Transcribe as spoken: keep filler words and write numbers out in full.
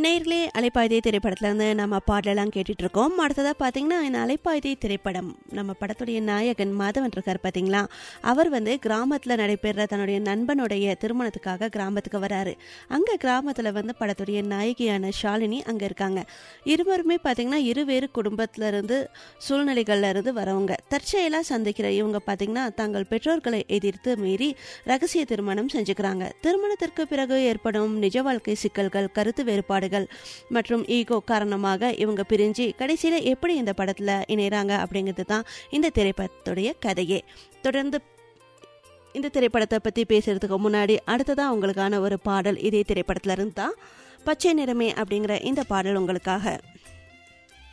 நேர்களே, அலைப்பாய்தை திரைப்படத்திலேருந்து நம்ம பாடலாம் கேட்டுட்டு இருக்கோம். அடுத்ததாக பார்த்தீங்கன்னா, இந்த அலைப்பாய்தை திரைப்படம் நம்ம படத்துடைய நாயகன் மாதவன் இருக்கார் பார்த்தீங்களா, அவர் வந்து கிராமத்தில் நடைபெற தன்னுடைய நண்பனுடைய திருமணத்துக்காக கிராமத்துக்கு வராரு. அங்கே கிராமத்தில் வந்து படத்துடைய நாயகியான ஷாலினி அங்கே இருக்காங்க. இருவருமே பார்த்தீங்கன்னா இருவேறு குடும்பத்திலிருந்து சூழ்நிலைகள்ல இருந்து வரவங்க. தற்செயலாக சந்திக்கிற இவங்க பார்த்தீங்கன்னா தங்கள் பெற்றோர்களை எதிர்த்து மீறி ரகசிய திருமணம் செஞ்சுக்கிறாங்க. திருமணத்திற்கு பிறகு ஏற்படும் நிஜ வாழ்க்கை சிக்கல்கள், கருத்து வேறுபாடுகள் மற்றும் ஈகோ காரணமாக இவங்க பிரிஞ்சு கடைசியில எப்படி இந்த படத்துல இணைறாங்க அப்படிங்கிறது தான் இந்த திரைப்படத்துடைய கதையே. தொடர்ந்து இந்த திரைப்படத்தை பத்தி பேசுறதுக்கு முன்னாடி அடுத்ததான் உங்களுக்கான ஒரு பாடல் இதே திரைப்படத்துல இருந்தா பச்சை நிறமே அப்படிங்கிற இந்த பாடல் உங்களுக்காக.